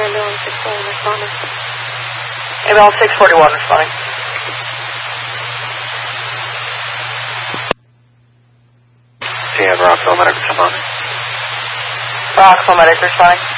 ambulance 641 responding. Ambulance 641 responding. Do you have Rockville Medic responding? Rockville Medic responding.